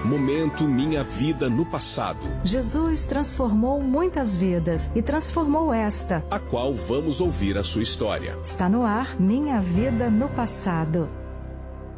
Momento Minha Vida no Passado. Jesus transformou muitas vidas e transformou esta, a qual vamos ouvir a sua história. Está no ar Minha Vida no Passado.